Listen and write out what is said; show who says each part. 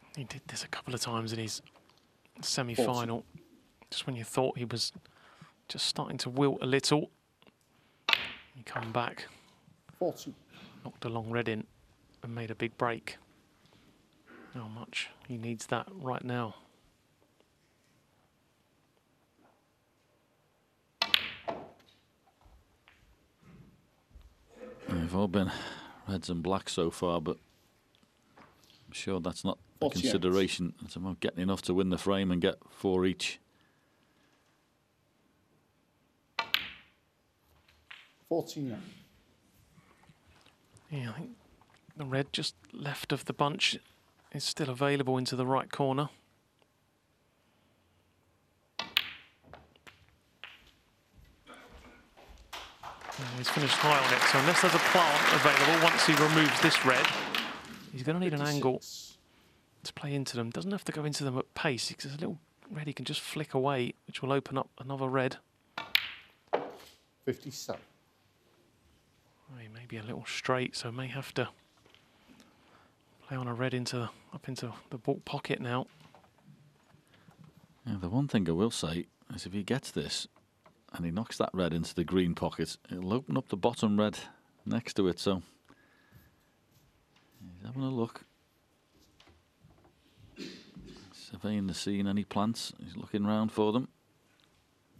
Speaker 1: He did this a couple of times in his semi-final, just when you thought he was just starting to wilt a little. He come back,
Speaker 2: 40.
Speaker 1: knocked a long red in and made a big break. How much he needs that right now.
Speaker 3: They've all been reds and blacks so far, but I'm sure that's not the consideration. It's about getting enough to win the frame and get 4 each.
Speaker 2: 49.
Speaker 1: Yeah, I think the red just left of the bunch is still available into the right corner. He's finished high on it, so unless there's a plant available, once he removes this red, he's going to need
Speaker 2: 56.
Speaker 1: an angle to play into them. Doesn't have to go into them at pace, because there's a little red he can just flick away, which will open up another red.
Speaker 2: 57.
Speaker 1: He may be a little straight, so may have to play on a red up into the baulk pocket now.
Speaker 3: Yeah, the one thing I will say is if he gets this and he knocks that red into the green pocket, it'll open up the bottom red next to it. So he's having a look, surveying the scene. Any plants? He's looking round for them.